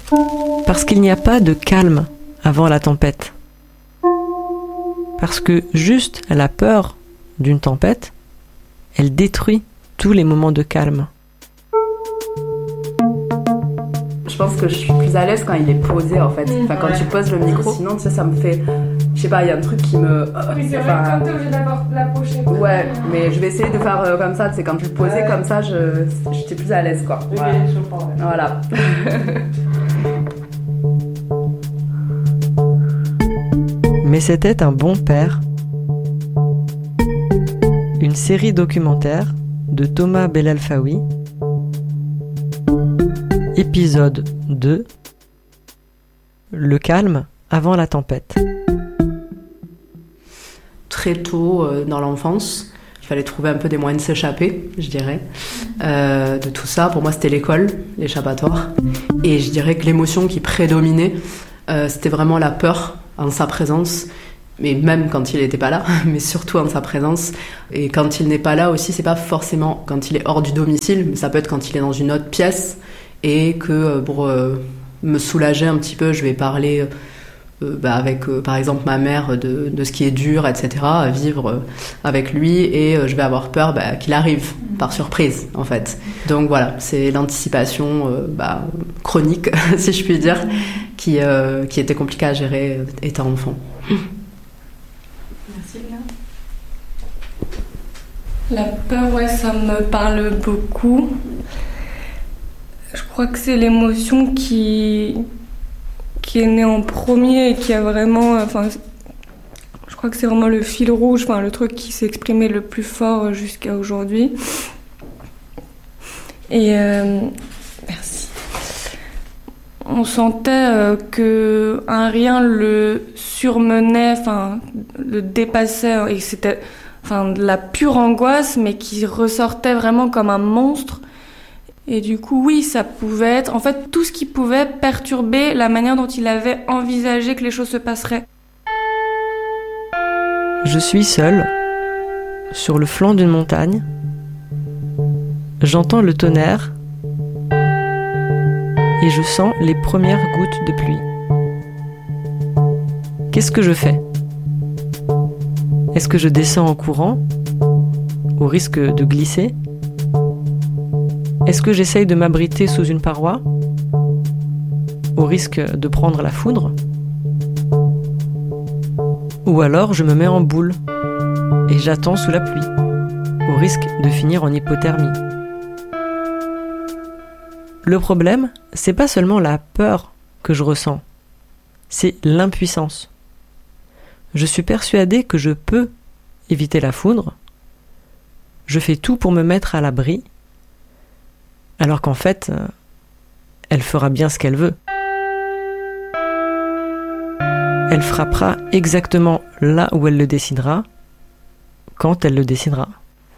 Parce qu'il n'y a pas de calme avant la tempête. Parce que juste la peur d'une tempête, elle détruit tous les moments de calme. Je pense que je suis plus à l'aise quand il est posé en fait. Enfin, quand tu poses le micro, sinon tu sais, ça me fait. Je sais pas, il y a un truc qui me. Oui, c'est vrai que quand t'es obligé d'avoir la pochette. Ouais, mais je vais essayer de faire comme ça, tu sais, quand je le posais comme ça, j'étais plus à l'aise quoi. Voilà. Je comprends. Voilà. Mais c'était un bon père. Une série documentaire de Thomas Belalfaoui. Épisode 2. Le calme avant la tempête. Très tôt dans l'enfance, il fallait trouver un peu des moyens de s'échapper, je dirais, de tout ça. Pour moi, c'était l'école, l'échappatoire. Et je dirais que l'émotion qui prédominait, c'était vraiment la peur en sa présence. Mais même quand il n'était pas là, mais surtout en sa présence. Et quand il n'est pas là aussi, c'est pas forcément quand il est hors du domicile, mais ça peut être quand il est dans une autre pièce et que pour me soulager un petit peu, je vais parler avec par exemple ma mère de ce qui est dur, etc., à vivre avec lui, et je vais avoir peur qu'il arrive par surprise en fait. Donc voilà, c'est l'anticipation chronique, si je puis dire, qui était compliquée à gérer étant enfant. La peur, ouais, ça me parle beaucoup. Je crois que c'est l'émotion qui est née en premier et qui a vraiment... je crois que c'est vraiment le fil rouge, le truc qui s'est exprimé le plus fort jusqu'à aujourd'hui. Et... merci. On sentait qu'un rien le surmenait, le dépassait, et c'était... de la pure angoisse, mais qui ressortait vraiment comme un monstre. Et du coup, oui, ça pouvait être, en fait, tout ce qui pouvait perturber la manière dont il avait envisagé que les choses se passeraient. Je suis seule, sur le flanc d'une montagne. J'entends le tonnerre et je sens les premières gouttes de pluie. Qu'est-ce que je fais ? Est-ce que je descends en courant, au risque de glisser ? Est-ce que j'essaye de m'abriter sous une paroi, au risque de prendre la foudre ? Ou alors je me mets en boule et j'attends sous la pluie, au risque de finir en hypothermie. Le problème, c'est pas seulement la peur que je ressens, c'est l'impuissance. Je suis persuadée que je peux éviter la foudre. Je fais tout pour me mettre à l'abri, alors qu'en fait, elle fera bien ce qu'elle veut. Elle frappera exactement là où elle le décidera, quand elle le décidera.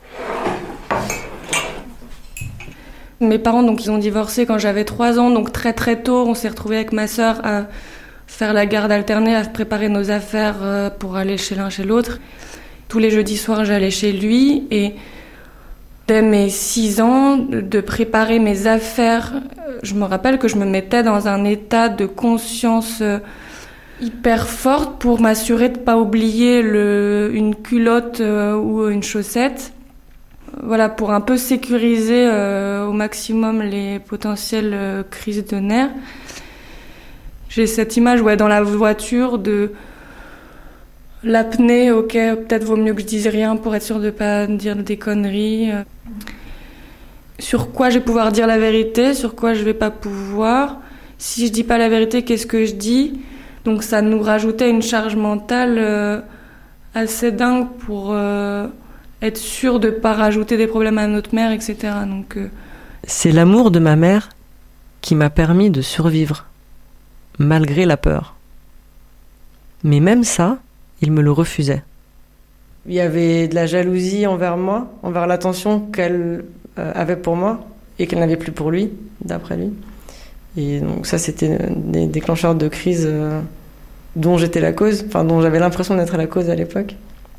Mes parents, donc, ils ont divorcé quand j'avais 3 ans, donc très très tôt, on s'est retrouvés avec ma sœur à faire la garde alternée, à préparer nos affaires pour aller chez l'un chez l'autre. Tous les jeudis soirs, j'allais chez lui, et dès mes 6 ans, de préparer mes affaires, je me rappelle que je me mettais dans un état de conscience hyper forte pour m'assurer de ne pas oublier une culotte ou une chaussette. Voilà, pour un peu sécuriser au maximum les potentielles crises de nerfs. J'ai cette image dans la voiture de l'apnée, ok, peut-être vaut mieux que je dise rien pour être sûre de ne pas dire des conneries. Sur quoi je vais pouvoir dire la vérité, sur quoi je ne vais pas pouvoir. Si je dis pas la vérité, qu'est-ce que je dis ? Donc ça nous rajoutait une charge mentale assez dingue pour être sûr de ne pas rajouter des problèmes à notre mère, etc. Donc, c'est l'amour de ma mère qui m'a permis de survivre, malgré la peur. Mais même ça, il me le refusait. Il y avait de la jalousie envers moi, envers l'attention qu'elle avait pour moi et qu'elle n'avait plus pour lui, d'après lui. Et donc ça, c'était des déclencheurs de crise dont j'étais la cause, dont j'avais l'impression d'être la cause à l'époque.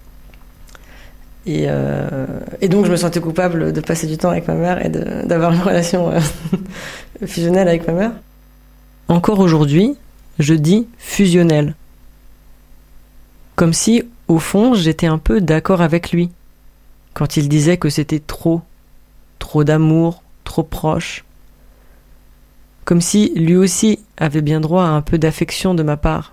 Et donc je me sentais coupable de passer du temps avec ma mère et d'avoir une relation fusionnelle avec ma mère. Encore aujourd'hui, je dis fusionnel. Comme si, au fond, j'étais un peu d'accord avec lui, quand il disait que c'était trop d'amour, trop proche. Comme si lui aussi avait bien droit à un peu d'affection de ma part.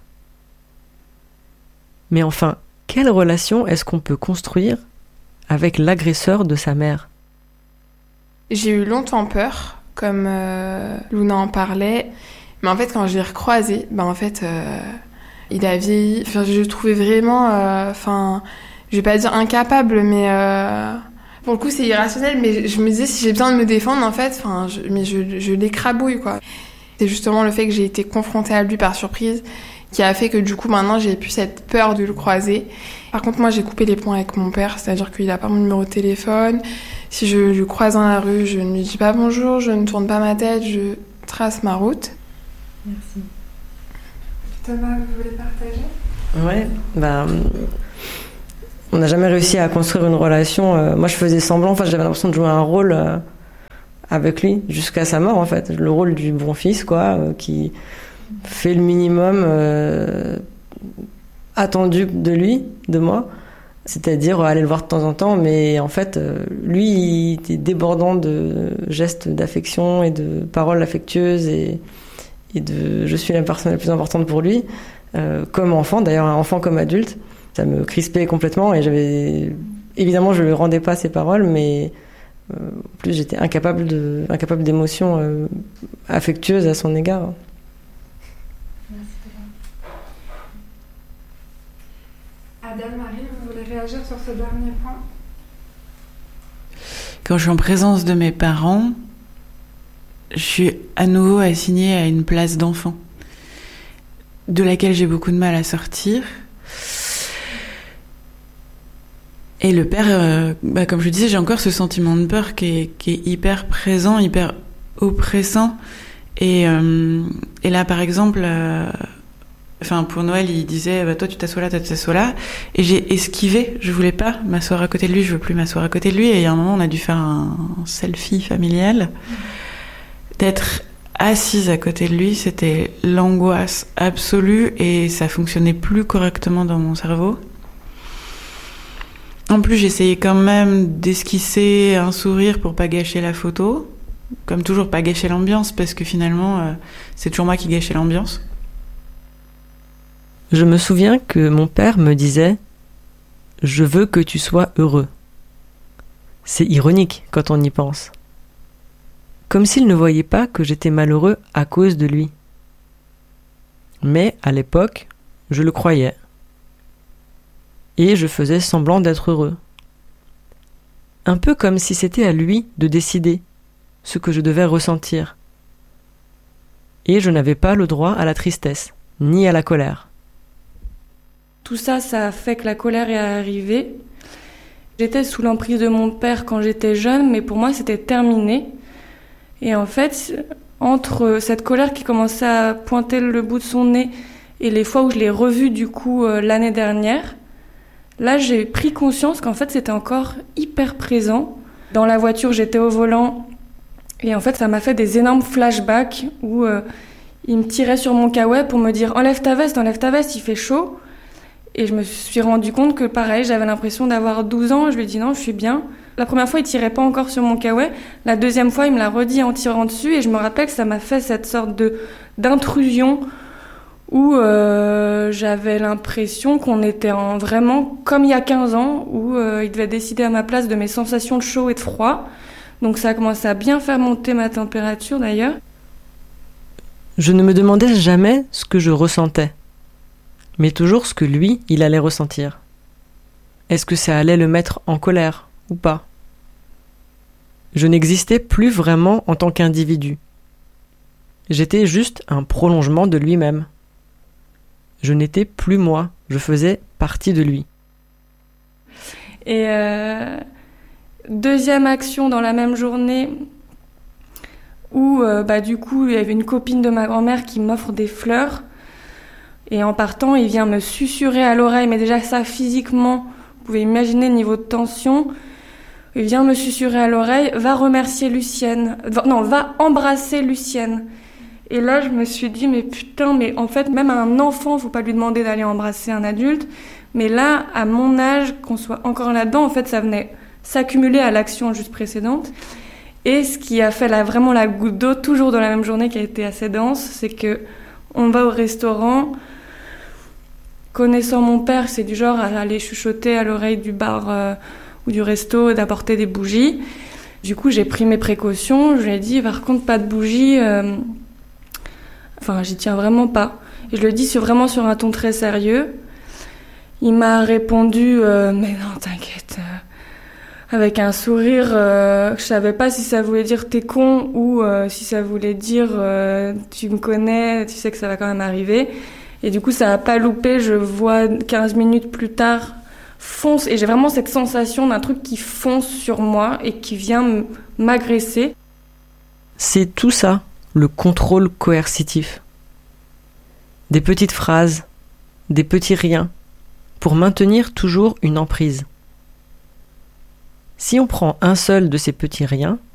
Mais enfin, quelle relation est-ce qu'on peut construire avec l'agresseur de sa mère ? J'ai eu longtemps peur, comme Luna en parlait. Mais en fait, quand je l'ai recroisé, il a vieilli. Enfin, je le trouvais vraiment... je vais pas dire incapable, mais... Pour le coup, c'est irrationnel, mais je me disais, si j'ai besoin de me défendre, en fait, je l'écrabouille, quoi. C'est justement le fait que j'ai été confrontée à lui par surprise qui a fait que du coup, maintenant, j'ai plus cette peur de le croiser. Par contre, moi, j'ai coupé les ponts avec mon père, c'est-à-dire qu'il a pas mon numéro de téléphone. Si je le croise dans la rue, je ne lui dis pas bonjour, je ne tourne pas ma tête, je trace ma route. Merci. Thomas, vous voulez partager ? Ouais, on n'a jamais réussi à construire une relation. Moi, je faisais semblant, j'avais l'impression de jouer un rôle avec lui jusqu'à sa mort, en fait. Le rôle du bon fils, quoi, qui fait le minimum attendu de lui, de moi. C'est-à-dire aller le voir de temps en temps, mais en fait, lui, il était débordant de gestes d'affection et de paroles affectueuses et de « je suis la personne la plus importante pour lui », comme enfant, d'ailleurs, un enfant comme adulte. Ça me crispait complètement et évidemment, je ne lui rendais pas ces paroles, mais en plus, j'étais incapable d'émotions affectueuses à son égard. Adam, Marie, vous voulez réagir sur ce dernier point ? Quand je suis en présence de mes parents, je suis à nouveau assignée à une place d'enfant, de laquelle j'ai beaucoup de mal à sortir. Et le père, comme je disais, j'ai encore ce sentiment de peur qui est hyper présent, hyper oppressant. Et là, par exemple, pour Noël, il disait toi tu t'assois là. Et j'ai esquivé, je voulais pas m'asseoir à côté de lui, je veux plus m'asseoir à côté de lui. Et il y a un moment, on a dû faire un selfie familial. D'être assise à côté de lui, c'était l'angoisse absolue et ça fonctionnait plus correctement dans mon cerveau. En plus, j'essayais quand même d'esquisser un sourire pour pas gâcher la photo. Comme toujours, pas gâcher l'ambiance, parce que finalement, c'est toujours moi qui gâchais l'ambiance. Je me souviens que mon père me disait « Je veux que tu sois heureux ». C'est ironique quand on y pense. Comme s'il ne voyait pas que j'étais malheureux à cause de lui. Mais, à l'époque, je le croyais. Et je faisais semblant d'être heureux. Un peu comme si c'était à lui de décider ce que je devais ressentir. Et je n'avais pas le droit à la tristesse, ni à la colère. Tout ça, ça a fait que la colère est arrivée. J'étais sous l'emprise de mon père quand j'étais jeune, mais pour moi, c'était terminé. Et en fait, entre cette colère qui commençait à pointer le bout de son nez et les fois où je l'ai revu du coup l'année dernière, là, j'ai pris conscience qu'en fait, c'était encore hyper présent. Dans la voiture, j'étais au volant et en fait, ça m'a fait des énormes flashbacks où il me tirait sur mon caouet pour me dire « enlève ta veste, il fait chaud ». Et je me suis rendu compte que pareil, j'avais l'impression d'avoir 12 ans. Je lui ai dit « non, je suis bien ». La première fois, il tirait pas encore sur mon caouet. La deuxième fois, il me l'a redit en tirant dessus et je me rappelle que ça m'a fait cette sorte d'intrusion où j'avais l'impression qu'on était vraiment comme il y a 15 ans, où il devait décider à ma place de mes sensations de chaud et de froid. Donc ça a commencé à bien faire monter ma température d'ailleurs. Je ne me demandais jamais ce que je ressentais, mais toujours ce que lui, il allait ressentir. Est-ce que ça allait le mettre en colère ou pas ? Je n'existais plus vraiment en tant qu'individu. J'étais juste un prolongement de lui-même. Je n'étais plus moi, je faisais partie de lui. Et deuxième action dans la même journée où du coup il y avait une copine de ma grand-mère qui m'offre des fleurs et en partant il vient me susurrer à l'oreille, mais déjà ça physiquement, vous pouvez imaginer le niveau de tension. Il vient me susurrer à l'oreille, va embrasser Lucienne. Et là, je me suis dit, mais putain, mais en fait, même à un enfant, faut pas lui demander d'aller embrasser un adulte. Mais là, à mon âge, qu'on soit encore là-dedans, en fait, ça venait s'accumuler à l'action juste précédente. Et ce qui a fait vraiment la goutte d'eau, toujours dans la même journée qui a été assez dense, c'est que on va au restaurant. Connaissant mon père, c'est du genre à aller chuchoter à l'oreille du bar ou du resto, d'apporter des bougies. Du coup, j'ai pris mes précautions. Je lui ai dit, par contre, pas de bougies. Enfin, j'y tiens vraiment pas. Et je le dis vraiment sur un ton très sérieux. Il m'a répondu, mais non, t'inquiète. Avec un sourire, je savais pas si ça voulait dire t'es con ou si ça voulait dire tu me connais, tu sais que ça va quand même arriver. Et du coup, ça a pas loupé. Je vois 15 minutes plus tard fonce. Et j'ai vraiment cette sensation d'un truc qui fonce sur moi et qui vient m'agresser. C'est tout ça, le contrôle coercitif. Des petites phrases, des petits riens, pour maintenir toujours une emprise. Si on prend un seul de ces petits riens,